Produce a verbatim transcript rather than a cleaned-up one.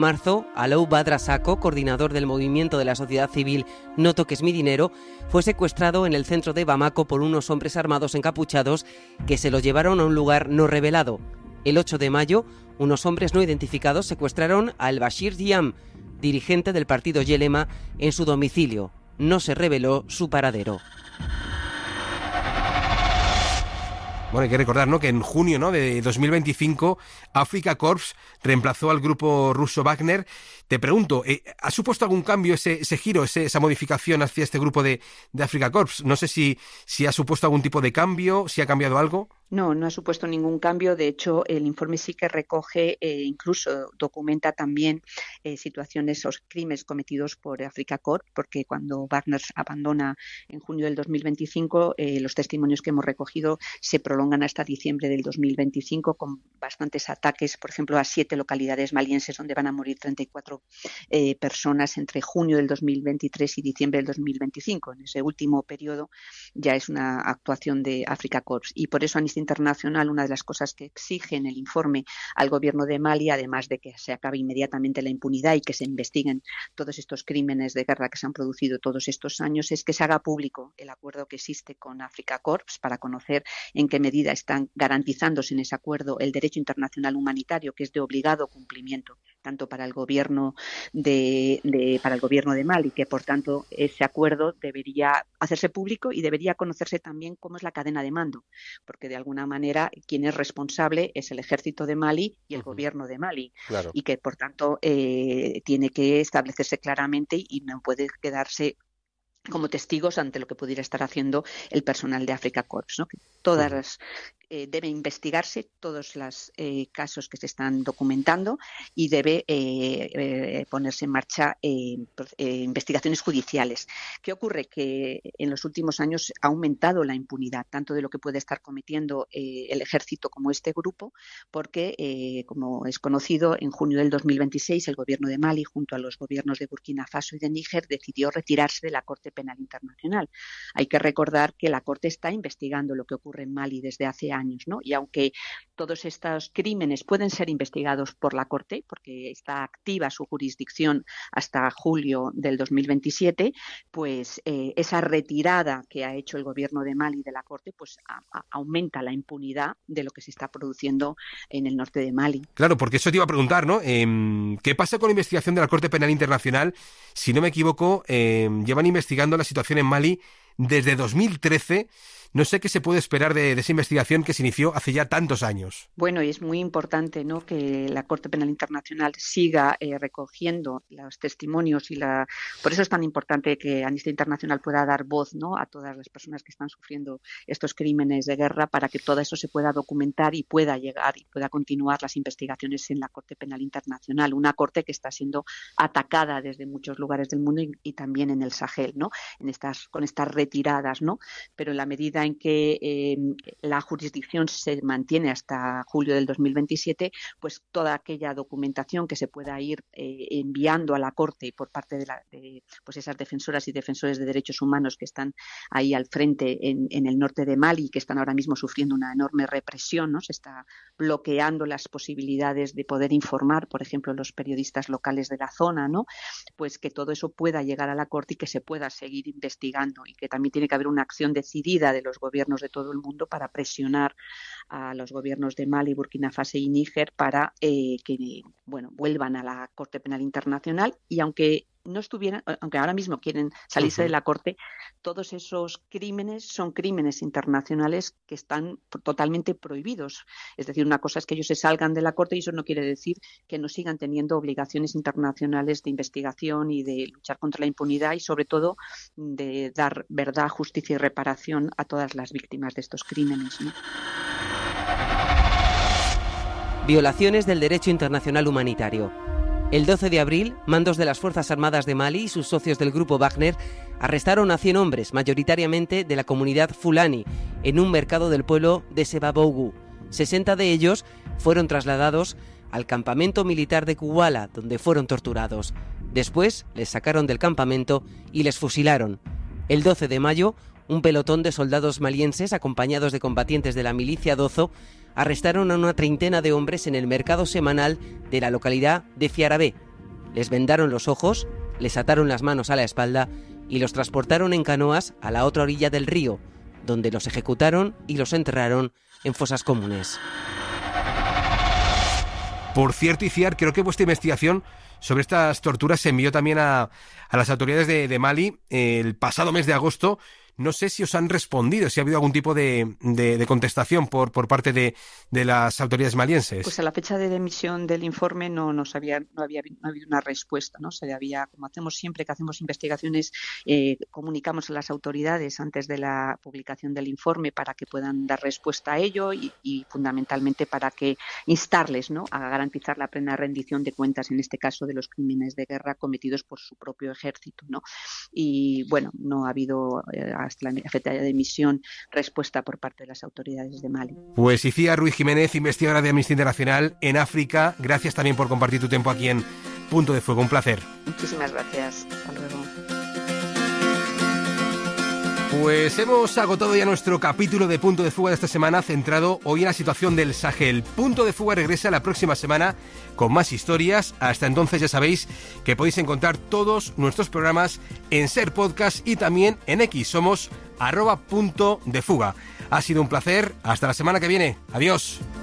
En marzo, Alou Badra Sako, coordinador del movimiento de la sociedad civil No Toques Mi Dinero, fue secuestrado en el centro de Bamako por unos hombres armados encapuchados que se lo llevaron a un lugar no revelado. El ocho de mayo, unos hombres no identificados secuestraron a El Bashir Diam, dirigente del partido Yelema, en su domicilio. No se reveló su paradero. Bueno, hay que recordar, ¿no?, que en junio, ¿no?, de dos mil veinticinco, Afrika Korps reemplazó al grupo ruso Wagner. Te pregunto, ¿eh, ¿ha supuesto algún cambio ese, ese giro, ese, esa modificación hacia este grupo de, de Afrika Korps? No sé si, si ha supuesto algún tipo de cambio, si ha cambiado algo. No, no ha supuesto ningún cambio. De hecho, el informe sí que recoge, eh, incluso documenta también eh, situaciones o crímenes cometidos por Afrika Korps, porque cuando Wagner abandona en junio del dos mil veinticinco, eh, los testimonios que hemos recogido se prolongan hasta diciembre del dos mil veinticinco, con bastantes ataques, por ejemplo, a siete localidades malienses donde van a morir treinta y cuatro eh, personas entre junio del dos mil veintitrés y diciembre del dos mil veinticinco. En ese último periodo ya es una actuación de Afrika Korps, y por eso Amnistía Internacional, una de las cosas que exige en el informe al gobierno de Mali, además de que se acabe inmediatamente la impunidad y que se investiguen todos estos crímenes de guerra que se han producido todos estos años, es que se haga público el acuerdo que existe con Afrika Korps para conocer en qué medida están garantizándose en ese acuerdo el derecho internacional humanitario, que es de obligado cumplimiento tanto para el gobierno de, de para el gobierno de Mali, que por tanto ese acuerdo debería hacerse público y debería conocerse también cómo es la cadena de mando, porque de alguna manera quien es responsable es el ejército de Mali y el uh-huh. gobierno de Mali, claro. y que por tanto eh, tiene que establecerse claramente y no puede quedarse como testigos ante lo que pudiera estar haciendo el personal de Afrika Korps, ¿no? Que todas las eh, debe investigarse todos los eh, casos que se están documentando y debe eh, eh, ponerse en marcha eh, eh, investigaciones judiciales. ¿Qué ocurre? Que en los últimos años ha aumentado la impunidad, tanto de lo que puede estar cometiendo eh, el ejército como este grupo, porque, eh, como es conocido, en junio del dos mil veintiséis el gobierno de Mali, junto a los gobiernos de Burkina Faso y de Níger, decidió retirarse de la Corte Penal Internacional. Hay que recordar que la Corte está investigando lo que ocurre en Mali desde hace años, ¿no? Y aunque todos estos crímenes pueden ser investigados por la Corte, porque está activa su jurisdicción hasta julio del dos mil veintisiete, pues eh, esa retirada que ha hecho el gobierno de Mali de la Corte, pues a, a, aumenta la impunidad de lo que se está produciendo en el norte de Mali. Claro, porque eso te iba a preguntar, ¿no? Eh, ¿Qué pasa con la investigación de la Corte Penal Internacional? Si no me equivoco, eh, llevan investigando la situación en Mali desde dos mil trece. No sé qué se puede esperar de, de esa investigación que se inició hace ya tantos años. Bueno, y es muy importante, ¿no?, que la Corte Penal Internacional siga eh, recogiendo los testimonios y la. Por eso es tan importante que Amnistía Internacional pueda dar voz, ¿no?, a todas las personas que están sufriendo estos crímenes de guerra, para que todo eso se pueda documentar y pueda llegar y pueda continuar las investigaciones en la Corte Penal Internacional, una corte que está siendo atacada desde muchos lugares del mundo y, y también en el Sahel, ¿no?, en estas con estas retiradas, ¿no? Pero en la medida en que eh, la jurisdicción se mantiene hasta julio del dos mil veintisiete, pues toda aquella documentación que se pueda ir eh, enviando a la Corte por parte de, la, de pues esas defensoras y defensores de derechos humanos que están ahí al frente en, en el norte de Mali, que están ahora mismo sufriendo una enorme represión, ¿no? Se está bloqueando las posibilidades de poder informar, por ejemplo, los periodistas locales de la zona, ¿no? Pues que todo eso pueda llegar a la Corte y que se pueda seguir investigando, y que también tiene que haber una acción decidida de los gobiernos de todo el mundo para presionar a los gobiernos de Mali, Burkina Faso y Níger para eh, que bueno, vuelvan a la Corte Penal Internacional. Y aunque no estuvieran, aunque ahora mismo quieren salirse uh-huh. de la Corte, todos esos crímenes son crímenes internacionales que están totalmente prohibidos. Es decir, una cosa es que ellos se salgan de la Corte y eso no quiere decir que no sigan teniendo obligaciones internacionales de investigación y de luchar contra la impunidad, y sobre todo de dar verdad, justicia y reparación a todas las víctimas de estos crímenes, ¿no? Violaciones del derecho internacional humanitario. El doce de abril, mandos de las Fuerzas Armadas de Mali y sus socios del grupo Wagner arrestaron a cien hombres, mayoritariamente de la comunidad Fulani, en un mercado del pueblo de Sebabougou. sesenta de ellos fueron trasladados al campamento militar de Kouala, donde fueron torturados. Después les sacaron del campamento y les fusilaron. El doce de mayo, un pelotón de soldados malienses, acompañados de combatientes de la milicia Dozo, arrestaron a una treintena de hombres en el mercado semanal de la localidad de Fiarabé, Les vendaron los ojos, les ataron las manos a la espalda y los transportaron en canoas a la otra orilla del río, donde los ejecutaron y los enterraron en fosas comunes. Por cierto, Iciar, creo que vuestra investigación sobre estas torturas se envió también a, a las autoridades de, de Mali el pasado mes de agosto. No sé si os han respondido, si ha habido algún tipo de, de, de contestación por, por parte de, de las autoridades malienses. Pues a la fecha de emisión del informe no nos había, no había no habido una respuesta, ¿no? Se había, como hacemos siempre que hacemos investigaciones, eh, comunicamos a las autoridades antes de la publicación del informe para que puedan dar respuesta a ello y, y fundamentalmente para que instarles, ¿no?, a garantizar la plena rendición de cuentas, en este caso de los crímenes de guerra cometidos por su propio ejército, ¿no? Y bueno, no ha habido eh, hasta la fecha de emisión respuesta por parte de las autoridades de Mali. Pues Iciar Ruiz Jiménez, investigadora de Amnistía Internacional en África, gracias también por compartir tu tiempo aquí en Punto de Fuego. Un placer. Muchísimas gracias. Hasta luego. Pues hemos agotado ya nuestro capítulo de Punto de Fuga de esta semana, centrado hoy en la situación del Sahel. Punto de Fuga regresa la próxima semana con más historias. Hasta entonces ya sabéis que podéis encontrar todos nuestros programas en Ser Podcast y también en X. Somos arroba Punto de Fuga. Ha sido un placer. Hasta la semana que viene. Adiós.